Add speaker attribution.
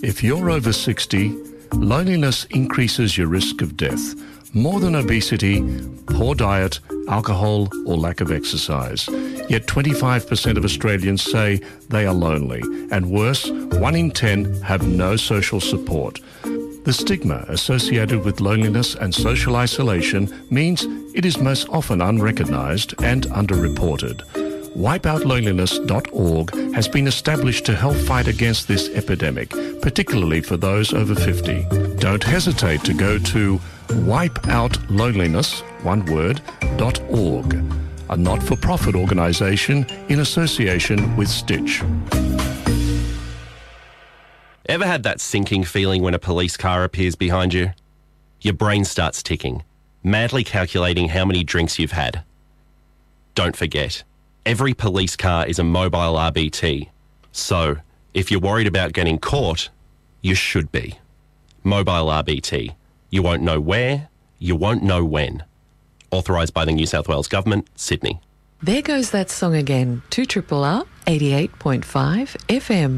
Speaker 1: If you're over 60, loneliness increases your risk of death, more than obesity, poor diet, alcohol or lack of exercise. Yet 25% of Australians say they are lonely, and worse, 1 in 10 have no social support. The stigma associated with loneliness and social isolation means it is most often unrecognised and underreported. Wipeoutloneliness.org has been established to help fight against this epidemic, particularly for those over 50. Don't hesitate to go to wipeoutloneliness.org, a not-for-profit organisation in association with Stitch.
Speaker 2: Ever had that sinking feeling when a police car appears behind you? Your brain starts ticking, madly calculating how many drinks you've had. Don't forget, every police car is a mobile RBT. So, if you're worried about getting caught, you should be. Mobile RBT. You won't know where, you won't know when. Authorised by the New South Wales Government, Sydney.
Speaker 3: There goes that song again. 2RRR 88.5 FM.